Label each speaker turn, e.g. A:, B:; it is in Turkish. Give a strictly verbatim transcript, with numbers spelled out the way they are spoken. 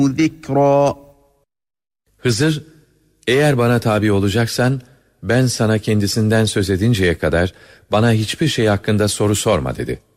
A: ذِكْرًا.
B: Hızır, eğer bana tabi olacaksan, ben sana kendisinden söz edinceye kadar bana hiçbir şey hakkında soru sorma dedi.